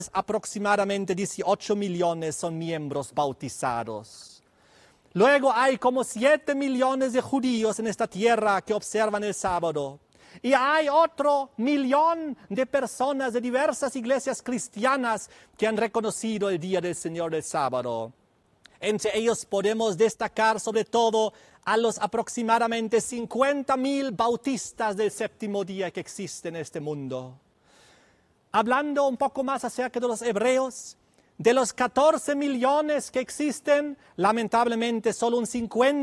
aproximadamente 18 millones son miembros bautizados. Luego hay como 7 millones de judíos en esta tierra que observan el sábado. Y hay otro millón de personas de diversas iglesias cristianas que han reconocido el día del Señor del sábado. Entre ellos podemos destacar sobre todo a los aproximadamente 50,000 bautistas del séptimo día que existen en este mundo. Hablando un poco más acerca de los hebreos, de los 14 millones que existen, lamentablemente solo un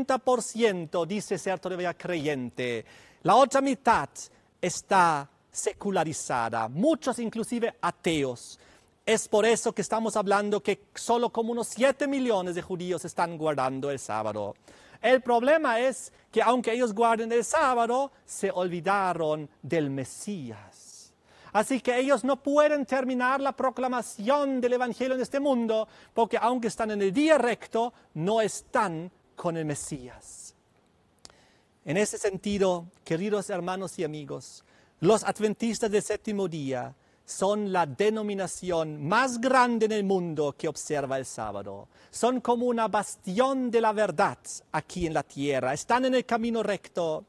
50% dice ser todavía creyente. La otra mitad está secularizada, muchos inclusive ateos. Es por eso que estamos hablando que solo como unos 7 millones de judíos están guardando el sábado. El problema es que aunque ellos guarden el sábado, se olvidaron del Mesías. Así que ellos no pueden terminar la proclamación del Evangelio en este mundo, porque aunque están en el día recto, no están con el Mesías. En ese sentido, queridos hermanos y amigos, los adventistas del séptimo día son la denominación más grande en el mundo que observa el sábado. Son como una bastión de la verdad aquí en la tierra. Están en el camino recto.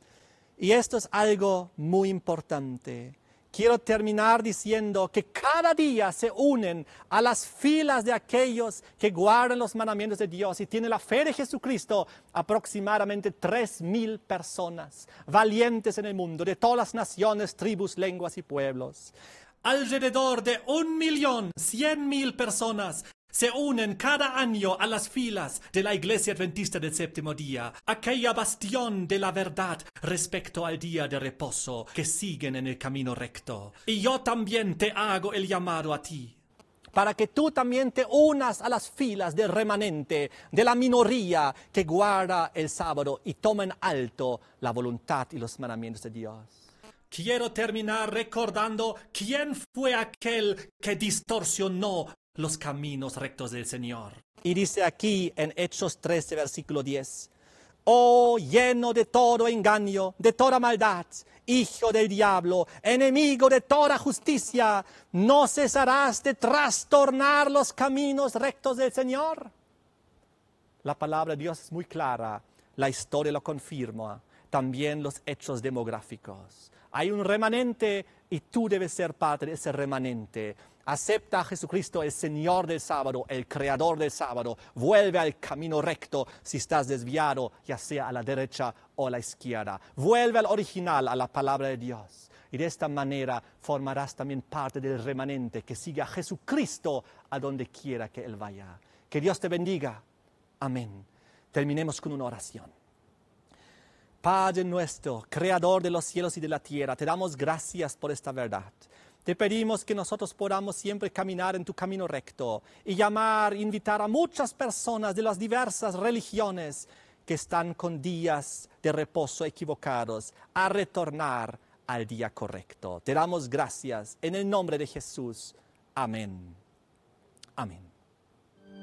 Y esto es algo muy importante. Quiero terminar diciendo que cada día se unen a las filas de aquellos que guardan los mandamientos de Dios y tienen la fe de Jesucristo aproximadamente 3,000 personas, valientes en el mundo, de todas las naciones, tribus, lenguas y pueblos. Alrededor de 1.100.000 personas se unen cada año a las filas de la Iglesia Adventista del Séptimo Día, aquella bastión de la verdad respecto al día de reposo que siguen en el camino recto. Y yo también te hago el llamado a ti, para que tú también te unas a las filas del remanente, de la minoría que guarda el sábado y toma en alto la voluntad y los mandamientos de Dios. Quiero terminar recordando quién fue aquel que distorsionó los caminos rectos del Señor. Y dice aquí en Hechos 13, versículo 10, «Oh, lleno de todo engaño, de toda maldad, hijo del diablo, enemigo de toda justicia, ¿no cesarás de trastornar los caminos rectos del Señor?» La palabra de Dios es muy clara, la historia lo confirma, también los hechos demográficos. Hay un remanente y tú debes ser parte de ese remanente. Acepta a Jesucristo, el Señor del sábado, el Creador del sábado. Vuelve al camino recto si estás desviado, ya sea a la derecha o a la izquierda. Vuelve al original, a la palabra de Dios. Y de esta manera formarás también parte del remanente que sigue a Jesucristo a donde quiera que Él vaya. Que Dios te bendiga. Amén. Terminemos con una oración. Padre nuestro, Creador de los cielos y de la tierra, te damos gracias por esta verdad. Te pedimos que nosotros podamos siempre caminar en tu camino recto y invitar a muchas personas de las diversas religiones que están con días de reposo equivocados a retornar al día correcto. Te damos gracias en el nombre de Jesús. Amén. Amén.